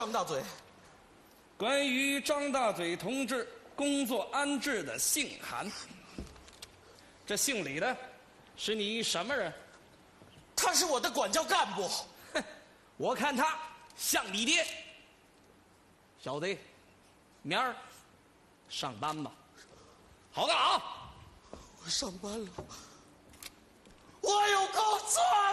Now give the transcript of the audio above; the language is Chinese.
张大嘴， 关于张大嘴同志工作安置的信函，这信里的是你什么人？ 他是我的管教干部。 哼，我看他像你爹。小子，明儿上班吧。好干啊！ 我上班了，我有工作了。